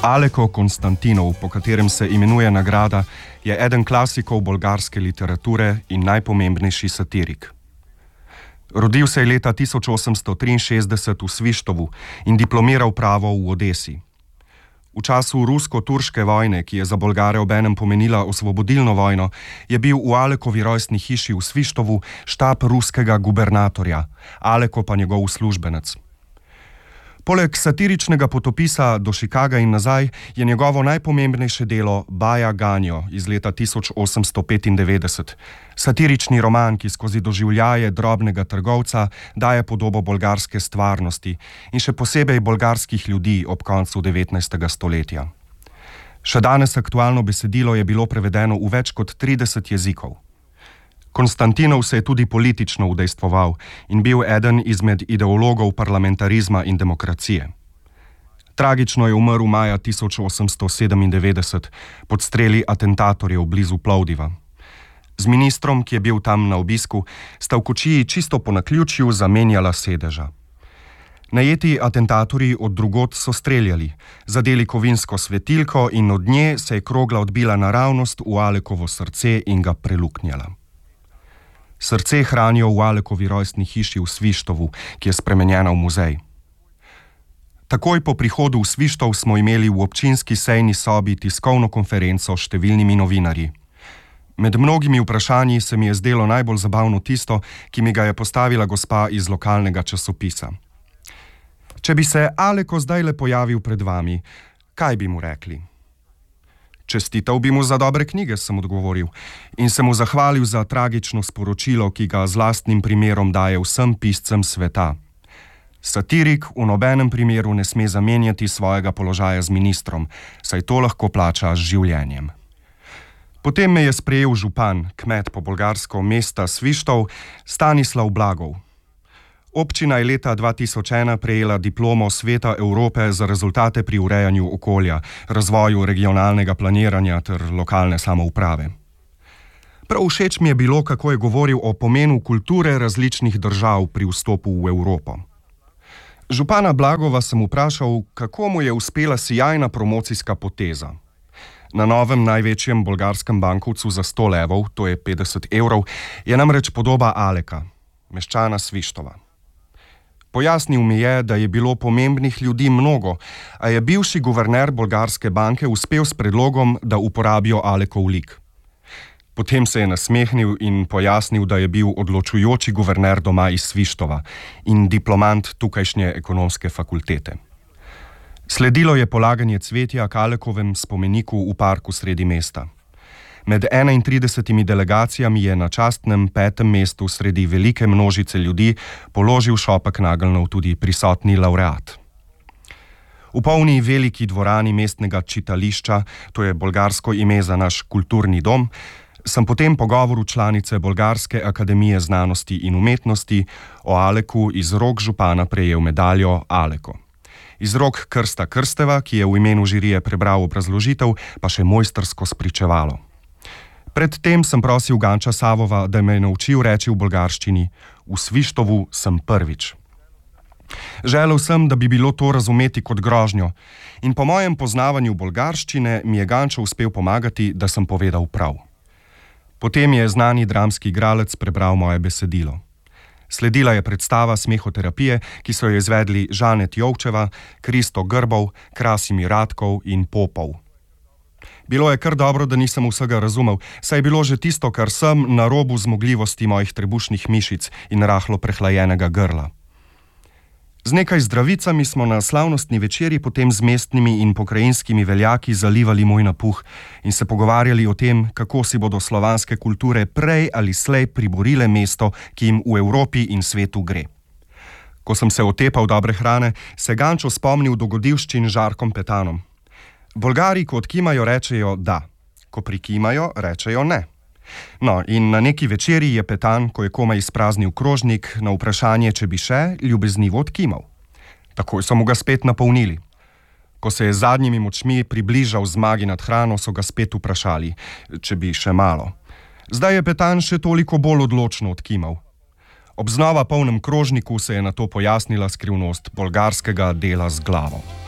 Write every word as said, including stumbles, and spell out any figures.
Aleko Konstantinov, po katerem se imenuje nagrada, je eden klasikov bolgarske literature in najpomembnejši satirik. Rodil se je leta tisoč osemsto triinšestdeset v Svištovu in diplomiral pravo v Odesi. V času rusko-turške vojne, ki je za Bolgare obenem pomenila osvobodilno vojno, je bil v Alekovi rojstni hiši v Svištovu štab ruskega gubernatorja, Aleko pa njegov uslužbenec. Poleg satiričnega potopisa Do Chicaga in nazaj je njegovo najpomembnejše delo Baja Ganjo iz leta tisoč osemsto petindevetdeset, satirični roman, ki skozi doživljaje drobnega trgovca daje podobo bolgarske stvarnosti in še posebej bolgarskih ljudi ob koncu devetnajstega stoletja. Še danes aktualno besedilo je bilo prevedeno v več kot trideset jezikov. Konstantinov se je tudi politično udejstvoval in bil eden izmed ideologov parlamentarizma in demokracije. Tragično je umrl maja tisoč osemsto sedemindevetdeset pod streli atentatorjev blizu Plovdiva. Z ministrom, ki je bil tam na obisku, sta v kočiji čisto po naključju zamenjala sedeža. Najeti atentatorji od drugod so streljali, zadeli kovinsko svetilko in od nje se je krogla odbila naravnost v Alekovo srce in ga preluknjala. Srce hranijo v Alekovi rojstni hiši v Svištovu, ki je spremenjena v muzej. Takoj po prihodu v Svištov smo imeli v občinski sejni sobi tiskovno konferenco s številnimi novinarji. Med mnogimi vprašanji se mi je zdelo najbolj zabavno tisto, ki mi ga je postavila gospa iz lokalnega časopisa. Če bi se Aleko zdajle pojavil pred vami, kaj bi mu rekli? Čestital bi mu za dobre knjige, sem odgovoril, in se mu zahvalil za tragično sporočilo, ki ga z lastnim primerom daje vsem piscem sveta. Satirik v nobenem primeru ne sme zamenjati svojega položaja z ministrom, saj to lahko plača z življenjem. Potem me je sprejel župan, kmet po bolgarsko mesta Svištov, Stanislav Blagov. Občina je leta dva tisoč ena prejela diplomo Sveta Evrope za rezultate pri urejanju okolja, razvoju regionalnega planiranja ter lokalne samouprave. Prav všeč mi je bilo, kako je govoril o pomenu kulture različnih držav pri vstopu v Evropo. Župana Blagova sem vprašal, kako mu je uspela sijajna promocijska poteza. Na novem največjem bolgarskem bankovcu za sto levov, to je petdeset evrov, je namreč podoba Aleka, meščana Svištova. Pojasnil mi je, da je bilo pomembnih ljudi mnogo, a je bivši guverner bolgarske banke uspel s predlogom, da uporabijo Alekov lik. Potem se je nasmehnil in pojasnil, da je bil odločujoči guverner doma iz Svištova in diplomant tukajšnje ekonomske fakultete. Sledilo je polaganje cvetja k Alekovem spomeniku v parku sredi mesta. Med enaintridesetimi delegacijami je na častnem petem mestu sredi velike množice ljudi položil šopek nageljnov tudi prisotni lavreat. V polni veliki dvorani mestnega čitališča, to je bolgarsko ime za naš kulturni dom, sem po tem pogovoru članice Bolgarske akademije znanosti in umetnosti o Aleku iz rok župana prejel medaljo Aleko. Iz rok Krsta Krsteva, ki je v imenu žirije prebral obrazložitev, pa še mojstrsko spričevalo. Predtem sem prosil Ganča Savova, da me je naučil reči v bolgarščini: v Svištovu sem prvič. Želel sem, da bi bilo to razumeti kot grožnjo, in po mojem poznavanju bolgarščine mi je Gančo uspel pomagati, da sem povedal prav. Potem je znani dramski igralec prebral moje besedilo. Sledila je predstava smehoterapije, ki so jo izvedli Žanet Jovčeva, Kristo Grbov, Krasimir Radkov in Popov. Bilo je kar dobro, da nisem vsega razumel, saj je bilo že tisto, kar sem, na robu zmogljivosti mojih trebušnih mišic in rahlo prehlajenega grla. Z nekaj zdravicami smo na slavnostni večeri potem z mestnimi in pokrajinskimi veljaki zalivali moj napuh in se pogovarjali o tem, kako si bodo slovanske kulture prej ali slej priborile mesto, ki jim v Evropi in svetu gre. Ko sem se otepal dobre hrane, se Gančo spomnil dogodivščin Žarkom Petanom. Bolgari, ko odkimajo, rečejo da, ko prikimajo, rečejo ne. No, in na neki večeri je Petan, ko je komaj izpraznil krožnik, na vprašanje, če bi še, ljubeznivo odkimal. Takoj so mu ga spet napolnili. Ko se je z zadnjimi močmi približal zmagi nad hrano, so ga spet vprašali, če bi še malo. Zdaj je Petan še toliko bolj odločno odkimal. Ob znova polnem krožniku se je nato pojasnila skrivnost bolgarskega dela z glavo.